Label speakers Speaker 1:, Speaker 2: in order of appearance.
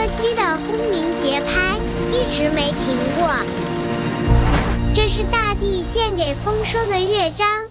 Speaker 1: 击的轰鸣节拍一直没停过。这是大地献给丰收的乐章。